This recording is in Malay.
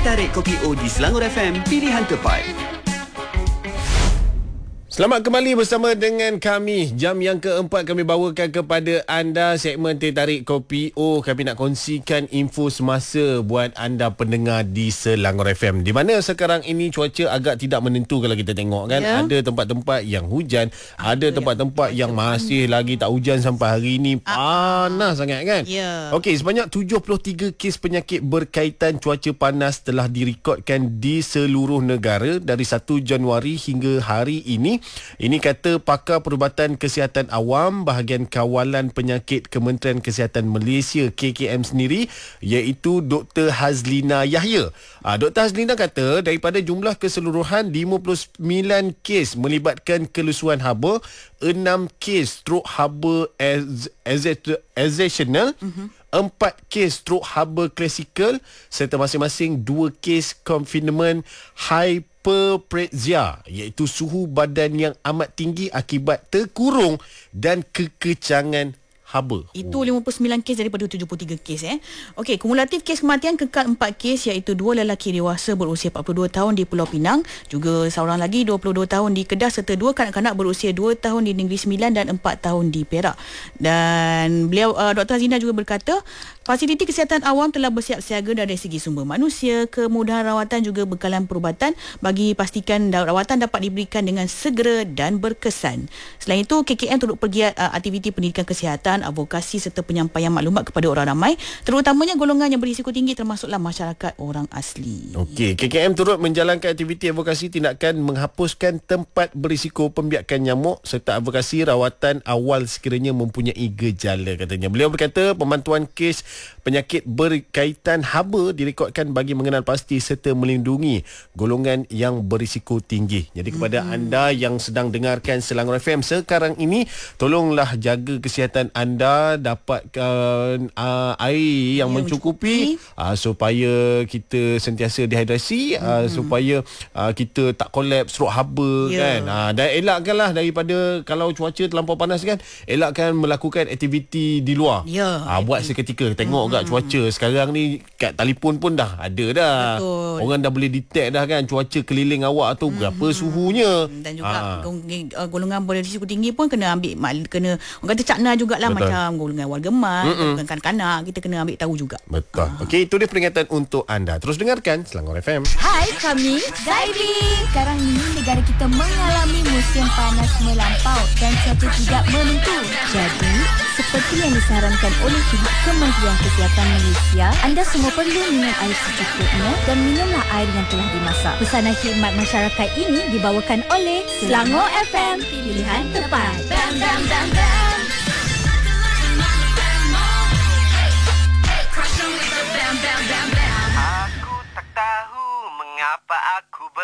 Tarik Kopi O di Selangor FM, pilihan tepat. Selamat kembali bersama dengan kami. Jam yang keempat kami bawakan kepada anda segmen Teh Tarik Kopi O. Kami nak kongsikan info semasa buat anda pendengar di Selangor FM. Di mana sekarang ini cuaca agak tidak menentu kalau kita tengok kan. Ya. Ada tempat-tempat yang hujan, ada tempat-tempat yang masih lagi tak hujan sampai hari ini. Panas sangat kan. Ya. Okey, sebanyak 73 kes penyakit berkaitan cuaca panas telah direkodkan di seluruh negara dari 1 Januari hingga hari ini. Ini kata pakar perubatan kesihatan awam bahagian kawalan penyakit Kementerian Kesihatan Malaysia KKM sendiri, iaitu Dr. Hazlina Yahya. Dr. Hazlina kata daripada jumlah keseluruhan 59 kes melibatkan kelusuan haba, 6 kes strok haba exertional, 4 kes strok haba klasikal serta masing-masing 2 kes confinement hyperprexia, iaitu suhu badan yang amat tinggi akibat terkurung dan kekecangan haba. Itu 59 kes daripada 73 kes. Okey, kumulatif kes kematian kekal 4 kes, iaitu 2 lelaki dewasa berusia 42 tahun di Pulau Pinang, juga seorang lagi 22 tahun di Kedah serta 2 kanak-kanak berusia 2 tahun di Negeri Sembilan dan 4 tahun di Perak. Dan beliau Dr. Hazlina juga berkata fasiliti kesihatan awam telah bersiap siaga dari segi sumber manusia, kemudahan rawatan juga bekalan perubatan bagi pastikan rawatan dapat diberikan dengan segera dan berkesan. Selain itu, KKM turut pergiat aktiviti pendidikan kesihatan, advokasi serta penyampaian maklumat kepada orang ramai, terutamanya golongan yang berisiko tinggi termasuklah masyarakat orang asli. Okey, KKM turut menjalankan aktiviti advokasi tindakan menghapuskan tempat berisiko pembiakan nyamuk serta advokasi rawatan awal sekiranya mempunyai gejala, katanya. Beliau berkata pemantauan kes penyakit berkaitan haba direkodkan bagi mengenal pasti serta melindungi golongan yang berisiko tinggi. Jadi kepada anda yang sedang dengarkan Selangor FM sekarang ini, tolonglah jaga kesihatan anda, dapatkan air yang mencukupi supaya kita sentiasa dehidrasi, supaya kita tak kolaps stroke haba kan. Dan elakkanlah daripada kalau cuaca terlampau panas kan, elakkan melakukan aktiviti di luar. Buat seketika. Tengok kat cuaca sekarang ni kat telefon pun dah ada dah. Betul. Orang dah boleh detect dah kan cuaca keliling awak tu berapa suhunya. Dan juga golongan berisiko tinggi pun kena ambil, kena orang kata cakna jugalah. Betul. Macam golongan warga emas, kanak-kanak kita kena ambil tahu juga. Betul. Okey, itu dia peringatan untuk anda. Terus dengarkan Selangor FM. Hai, kami Zaidi. Sekarang ini negara kita mengalami musim panas melampau dan cuaca tidak menentu. Jadi, seperti yang disarankan oleh Kementerian Kesihatan Malaysia, anda semua perlu minum air secukupnya dan minumlah air yang telah dimasak. Pesanan khidmat masyarakat ini dibawakan oleh Selangor FM, pilihan tepat. Bam, bam, bam, bam. Aku tak tahu mengapa aku